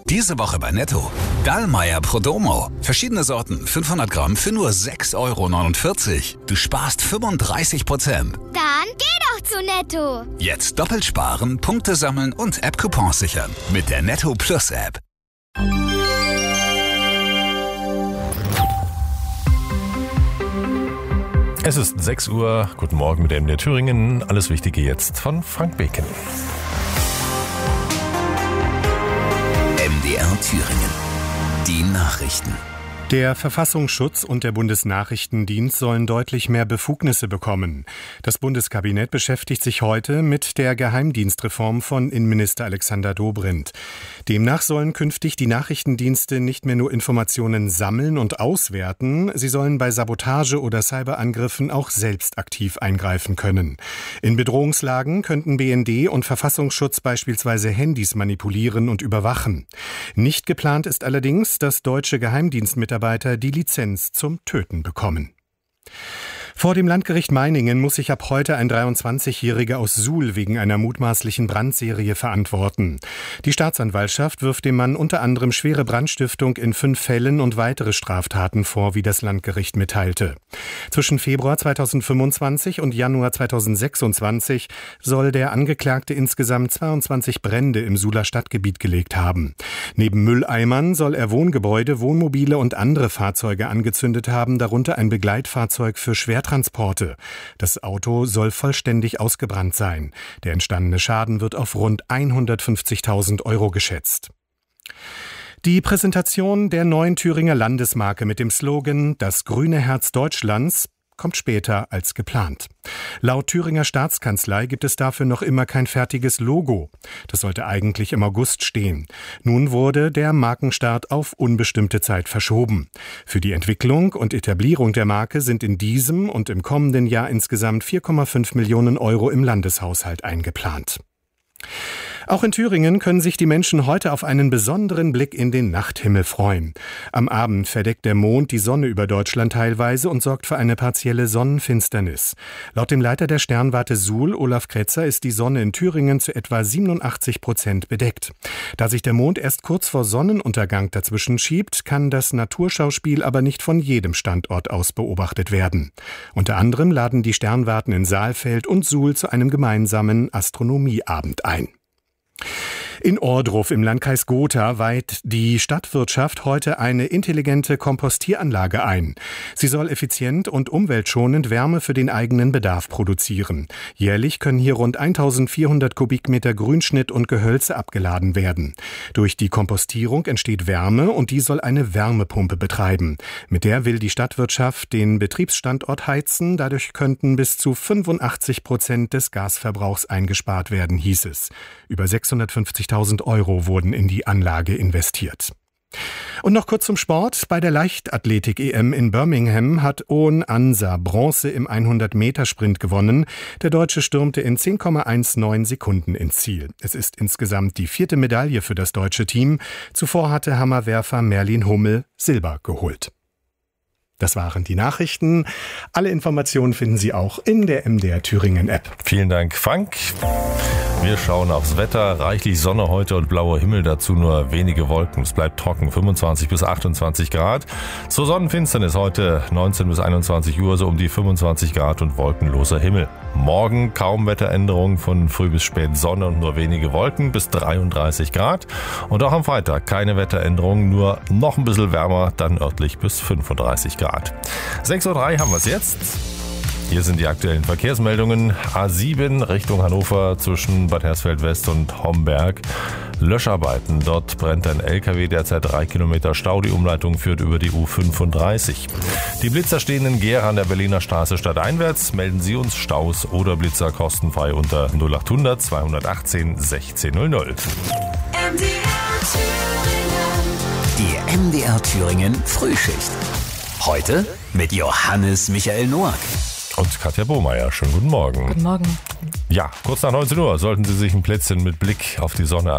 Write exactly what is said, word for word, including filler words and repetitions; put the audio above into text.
Diese Woche bei Netto. Dallmayr Prodomo. Verschiedene Sorten, fünfhundert Gramm für nur sechs Euro neunundvierzig. Du sparst fünfunddreißig Prozent. Dann geh doch zu Netto. Jetzt doppelt sparen, Punkte sammeln und App-Coupons sichern. Mit der Netto Plus App. Es ist sechs Uhr. Guten Morgen mit M D R Thüringen. Alles Wichtige jetzt von Frank Beken. M D R Thüringen. Die Nachrichten. Der Verfassungsschutz und der Bundesnachrichtendienst sollen deutlich mehr Befugnisse bekommen. Das Bundeskabinett beschäftigt sich heute mit der Geheimdienstreform von Innenminister Alexander Dobrindt. Demnach sollen künftig die Nachrichtendienste nicht mehr nur Informationen sammeln und auswerten, sie sollen bei Sabotage oder Cyberangriffen auch selbst aktiv eingreifen können. In Bedrohungslagen könnten B N D und Verfassungsschutz beispielsweise Handys manipulieren und überwachen. Nicht geplant ist allerdings, dass deutsche Geheimdienstmitarbeiter die Lizenz zum Töten bekommen. Vor dem Landgericht Meiningen muss sich ab heute ein dreiundzwanzigjähriger aus Suhl wegen einer mutmaßlichen Brandserie verantworten. Die Staatsanwaltschaft wirft dem Mann unter anderem schwere Brandstiftung in fünf Fällen und weitere Straftaten vor, wie das Landgericht mitteilte. Zwischen Februar zweitausendfünfundzwanzig und Januar zweitausendsechsundzwanzig soll der Angeklagte insgesamt zweiundzwanzig Brände im Suhler Stadtgebiet gelegt haben. Neben Mülleimern soll er Wohngebäude, Wohnmobile und andere Fahrzeuge angezündet haben, darunter ein Begleitfahrzeug für Schwertransporte. Das Auto soll vollständig ausgebrannt sein. Der entstandene Schaden wird auf rund hundertfünfzigtausend Euro geschätzt. Die Präsentation der neuen Thüringer Landesmarke mit dem Slogan »Das grüne Herz Deutschlands« kommt später als geplant. Laut Thüringer Staatskanzlei gibt es dafür noch immer kein fertiges Logo. Das sollte eigentlich im August stehen. Nun wurde der Markenstart auf unbestimmte Zeit verschoben. Für die Entwicklung und Etablierung der Marke sind in diesem und im kommenden Jahr insgesamt vier Komma fünf Millionen Euro im Landeshaushalt eingeplant. Auch in Thüringen können sich die Menschen heute auf einen besonderen Blick in den Nachthimmel freuen. Am Abend verdeckt der Mond die Sonne über Deutschland teilweise und sorgt für eine partielle Sonnenfinsternis. Laut dem Leiter der Sternwarte Suhl, Olaf Kretzer, ist die Sonne in Thüringen zu etwa siebenundachtzig Prozent bedeckt. Da sich der Mond erst kurz vor Sonnenuntergang dazwischen schiebt, kann das Naturschauspiel aber nicht von jedem Standort aus beobachtet werden. Unter anderem laden die Sternwarten in Saalfeld und Suhl zu einem gemeinsamen Astronomieabend ein. In Ohrdruf im Landkreis Gotha weiht die Stadtwirtschaft heute eine intelligente Kompostieranlage ein. Sie soll effizient und umweltschonend Wärme für den eigenen Bedarf produzieren. Jährlich können hier rund eintausendvierhundert Kubikmeter Grünschnitt und Gehölze abgeladen werden. Durch die Kompostierung entsteht Wärme und die soll eine Wärmepumpe betreiben. Mit der will die Stadtwirtschaft den Betriebsstandort heizen. Dadurch könnten bis zu fünfundachtzig Prozent des Gasverbrauchs eingespart werden, hieß es. Über sechshundertfünfzigtausend Euro wurden in die Anlage investiert. Und noch kurz zum Sport. Bei der Leichtathletik-E M in Birmingham hat Owen Ansa Bronze im hundert-Meter-Sprint gewonnen. Der Deutsche stürmte in zehn Komma neunzehn Sekunden ins Ziel. Es ist insgesamt die vierte Medaille für das deutsche Team. Zuvor hatte Hammerwerfer Merlin Hummel Silber geholt. Das waren die Nachrichten. Alle Informationen finden Sie auch in der M D R Thüringen App. Vielen Dank, Frank. Wir schauen aufs Wetter. Reichlich Sonne heute und blauer Himmel, dazu nur wenige Wolken. Es bleibt trocken, fünfundzwanzig bis achtundzwanzig Grad. Zur Sonnenfinsternis heute neunzehn bis einundzwanzig Uhr, so um die fünfundzwanzig Grad und wolkenloser Himmel. Morgen kaum Wetteränderung, von früh bis spät Sonne und nur wenige Wolken bis dreiunddreißig Grad. Und auch am Freitag keine Wetteränderung, nur noch ein bisschen wärmer, dann örtlich bis fünfunddreißig Grad. sechs Uhr drei haben wir es jetzt. Hier sind die aktuellen Verkehrsmeldungen. A sieben Richtung Hannover zwischen Bad Hersfeld West und Homberg. Löscharbeiten. Dort brennt ein L K W, derzeit drei Kilometer Stau. Die Umleitung führt über die U fünfunddreißig. Die Blitzer stehen in Gera an der Berliner Straße stadteinwärts. Melden Sie uns Staus oder Blitzer kostenfrei unter null achthundert zweihundertachtzehn sechzehn null null. Die M D R Thüringen Frühschicht. Heute mit Johannes Michael Noack. Und Katja Bohmeier. Schönen guten Morgen. Guten Morgen. Ja, kurz nach neunzehn Uhr sollten Sie sich ein Plätzchen mit Blick auf die Sonne